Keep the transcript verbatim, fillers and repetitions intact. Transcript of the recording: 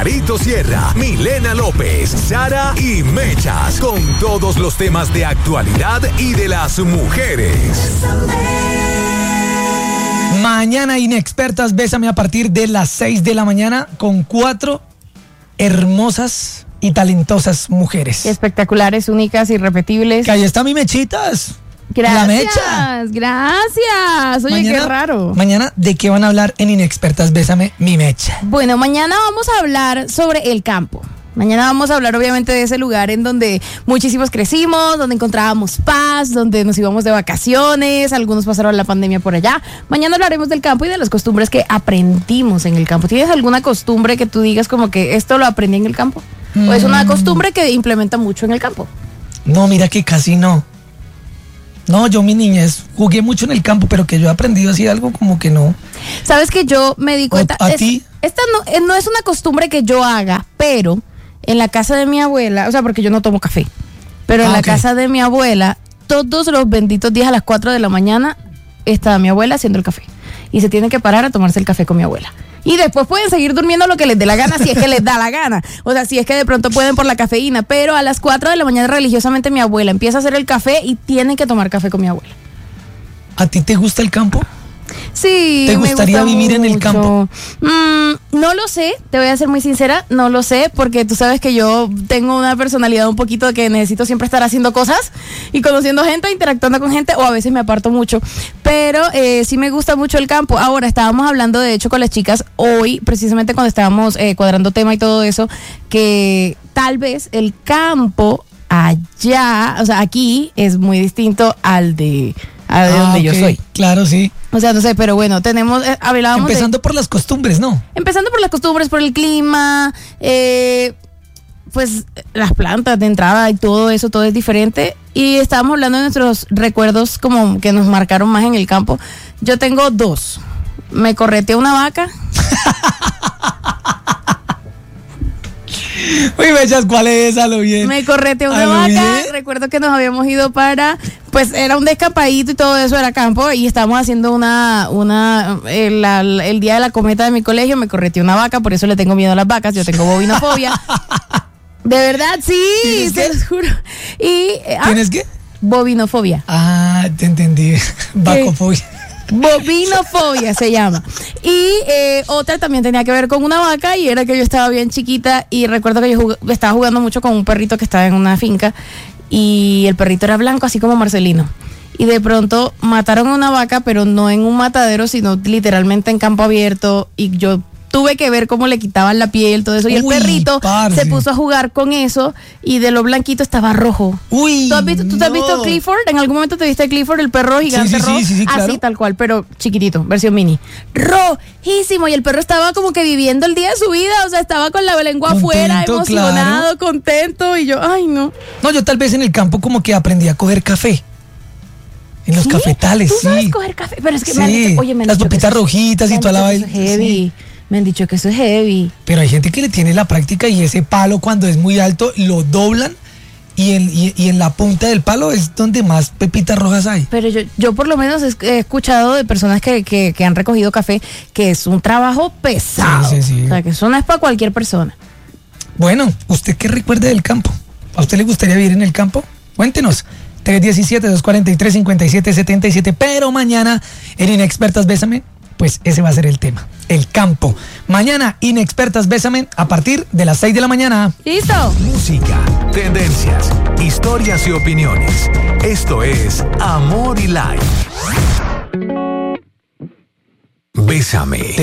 Charito Sierra, Milena López, Sara y Mechas, con todos los temas de actualidad y de las mujeres. Mañana Inexpertas Bésame a partir de las seis de la mañana con cuatro hermosas y talentosas mujeres. Espectaculares, únicas, irrepetibles. Que ahí está mi Mechitas. Gracias, la Mecha. Gracias. Oye, mañana, qué raro. Mañana, ¿de qué van a hablar en Inexpertas Bésame, mi Mecha? Bueno, mañana vamos a hablar sobre el campo. Mañana vamos a hablar obviamente de ese lugar en donde muchísimos crecimos, donde encontrábamos paz, donde nos íbamos de vacaciones, algunos pasaron la pandemia por allá. Mañana hablaremos del campo y de las costumbres que aprendimos en el campo. ¿Tienes alguna costumbre que tú digas como que esto lo aprendí en el campo? Mm. ¿O es una costumbre que implementa mucho en el campo? No, mira que casi no. No, yo mi niñez jugué mucho en el campo, pero que yo he aprendido así algo como que no. ¿Sabes que yo me di cuenta? ¿A es, ti? Esta no, no es una costumbre que yo haga, pero en la casa de mi abuela, o sea, porque yo no tomo café, pero ah, en la okay. casa de mi abuela, todos los benditos días a las cuatro de la mañana está mi abuela haciendo el café. Y se tienen que parar a tomarse el café con mi abuela. Y después pueden seguir durmiendo lo que les dé la gana, si es que les da la gana. O sea, si es que de pronto pueden por la cafeína. Pero a las cuatro de la mañana religiosamente mi abuela empieza a hacer el café y tienen que tomar café con mi abuela. ¿A ti te gusta el campo? Sí, ¿te gustaría me gusta vivir mucho. en el campo? Mm, no lo sé, te voy a ser muy sincera, no lo sé, porque tú sabes que yo tengo una personalidad un poquito que necesito siempre estar haciendo cosas y conociendo gente, interactuando con gente, o a veces me aparto mucho, pero eh, sí me gusta mucho el campo. Ahora, estábamos hablando de hecho con las chicas hoy, precisamente cuando estábamos eh, cuadrando tema y todo eso, que tal vez el campo allá, o sea, aquí es muy distinto al de... a de ah, donde okay. yo soy. Claro, sí. O sea, no sé, pero bueno, tenemos, eh, hablábamos Empezando de, por las costumbres, ¿no? Empezando por las costumbres, por el clima, eh, pues las plantas de entrada y todo eso, todo es diferente. Y estábamos hablando de nuestros recuerdos como que nos marcaron más en el campo. Yo tengo dos. Me correteé una vaca. Uy, Mechas, ¿cuál es esa? Lo bien. Me correteé una vaca. Bien? Recuerdo que nos habíamos ido para, pues era un descampadito y todo eso, era campo, y estábamos haciendo una, una, el, la, el día de la cometa de mi colegio. Me correteé una vaca, por eso le tengo miedo a las vacas. Yo tengo bovinofobia. De verdad, sí, te lo juro. Y, ah, ¿tienes qué? Bovinofobia. Ah, te entendí. Vacofobia. Bovinofobia se llama. Y eh, otra también tenía que ver con una vaca, y era que yo estaba bien chiquita y recuerdo que yo jug- estaba jugando mucho con un perrito que estaba en una finca, y el perrito era blanco así como Marcelino, y de pronto mataron a una vaca, pero no en un matadero, sino literalmente en campo abierto, y yo tuve que ver cómo le quitaban la piel, todo eso. Y el Uy, perrito parce. se puso a jugar con eso, y de lo blanquito estaba rojo. Uy, ¿Tú has visto, ¿tú no. te has visto Clifford? ¿En algún momento te viste Clifford, el perro gigante sí, sí, rojo? Sí, sí, sí, claro. Así, tal cual, pero chiquitito, versión mini. Rojísimo. Y el perro estaba como que viviendo el día de su vida. O sea, estaba con la lengua contento, afuera, emocionado, claro. contento. Y yo, ay, no. No, yo tal vez en el campo como que aprendí a coger café. En los ¿Sí? cafetales, ¿Tú sí. sabes coger café? Pero es que sí. me han dicho, oye, me han las dicho papitas que rojitas y toda la vaina. Heavy. Sí. Me han dicho que eso es heavy. Pero hay gente que le tiene la práctica, y ese palo cuando es muy alto lo doblan, y en, y, y en la punta del palo es donde más pepitas rojas hay. Pero yo, yo por lo menos he escuchado de personas que, que, que han recogido café que es un trabajo pesado. Sí, sí, sí. O sea, que eso no es para cualquier persona. Bueno, ¿usted qué recuerda del campo? ¿A usted le gustaría vivir en el campo? Cuéntenos. tres uno siete, dos cuatro tres, cinco siete siete siete. Pero mañana en Inexpertas Bésame, pues ese va a ser el tema, el campo. Mañana, Inexpertas Bésame, a partir de las seis de la mañana. ¡Listo! Música, tendencias, historias y opiniones. Esto es Amor y Life. Bésame.